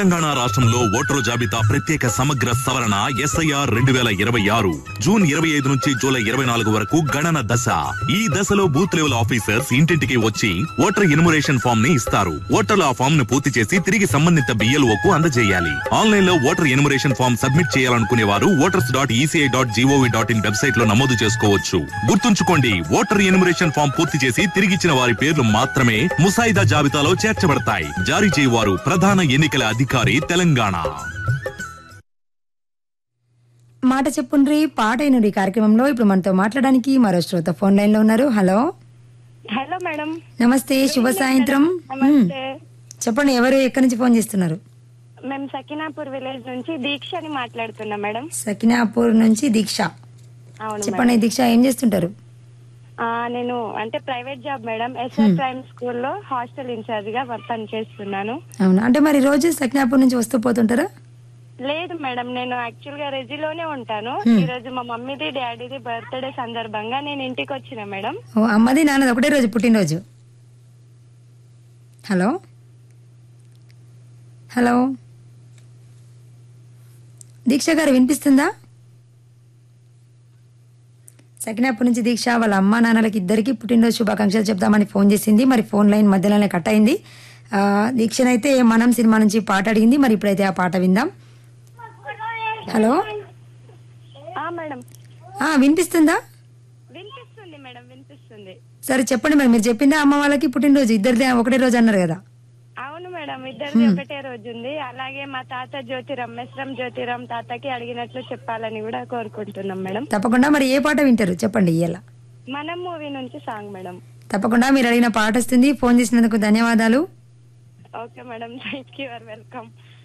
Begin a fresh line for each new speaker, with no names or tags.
తెలంగాణ రాష్ట్రంలో ఓటరు జాబితా ప్రత్యేక సమగ్ర సవరణ SIR 2026 జూన్ 25 నుంచి జూలై 24 వరకు గణన దశ. ఈ దశలో బూత్ లెవెల్ ఆఫీసర్స్ ఇంటింటికి వచ్చి ఓటర్ ఎన్యుమరేషన్ ఫామ్ ని ఇస్తారు. ఓటర్లు ఆ ఫామ్ ను పూర్తి చేసి తిరిగి సంబంధిత BLO కు అందజేయాలి. ఆన్లైన్ లో ఓటర్ ఎన్యుమరేషన్ ఫామ్ సబ్మిట్ చేయాలనుకునే వారు voters.eci.gov.in వెబ్సైట్ లో నమోదు చేసుకోవచ్చు. గుర్తుంచుకోండి, ఓటర్ ఎన్యుమరేషన్ ఫామ్ పూర్తి చేసి తిరిగిచ్చిన వారి పేర్లు మాత్రమే ముసాయిదా జాబితాలో చేర్చబడతాయి. జారీ చేయవారు ప్రధాన ఎన్నికల అధికారి, తెలంగాణ.
మాట చెప్పుండ్రి పాట అయినది కార్యక్రమంలో ఇప్పుడు మనతో మాట్లాడడానికి మరో శ్రోత ఫోన్ లైన్ లో ఉన్నారు. హలో
హలో మేడం,
నమస్తే, శుభ సాయంత్రం.
నమస్తే.
చెప్పండి, ఎవరు ఎక్కడి నుంచి ఫోన్ చేస్తున్నారు?
మేము సకినాపూర్ విలేజ్ నుంచి దీక్షని మాట్లాడుతున్నాం మేడం.
సకినాపూర్ నుంచి దీక్ష.
అవును
చెప్పండి దీక్ష, ఏం చేస్తుంటారు?
నేను అంటే private job madam. SR prime స్కూల్లో హాస్టల్ ఇన్ఛార్జ్ గా పని చేస్తున్నాను.
అవునా, అంటే మరి రోజు సకినాపూర్ నుంచి వస్తూ పోతుంటారా?
లేదు మేడం, నేను యాక్చువల్ గా రెజిలోనే ఉంటాను. ఈ రోజు మా మమ్మీది డాడీది బర్త్డే సందర్భంగా నేను ఇంటికి వచ్చిన మేడం.
ఓ, అమ్మది నాన్నది ఒకటే రోజు పుట్టినరోజు. హలో హలో దీక్ష గారు వినిపిస్తుందా? సకినాపూర్ నుంచి దీక్ష వాళ్ళ అమ్మా నాన్నలకి ఇద్దరికి పుట్టినరోజు శుభాకాంక్షలు చెప్తామని ఫోన్ చేసింది. మరి ఫోన్ లైన్ మధ్యలోనే కట్ అయింది. దీక్షనైతే మనం సినిమా నుంచి పాట అడిగింది. మరి ఇప్పుడైతే ఆ పాట విందాం. హలో
మేడం,
వినిపిస్తుందా?
వినిపిస్తుంది మేడం, వినిపిస్తుంది.
సరే చెప్పండి, మరి మీరు చెప్పిందా అమ్మ వాళ్ళకి పుట్టినరోజు ఇద్దరిది ఒకటే రోజు అన్నారు కదా?
అవును మేడం, ఇద్దరిది ఒకటే రోజు ఉంది. అలాగే మా తాత జ్యోతిరామ్ తాతకి అడిగినట్లు చెప్పాలని కూడా కోరుకుంటున్నాం మేడం.
తప్పకుండా. మరి ఏ పాట వింటారు చెప్పండి ఇయ్యాల?
మనం మూవీ నుంచి సాంగ్ మేడం.
తప్పకుండా, మీరు అడిగిన పాట వస్తుంది. ఫోన్ చేసినందుకు ధన్యవాదాలు.
Okay madam, thank you, welcome.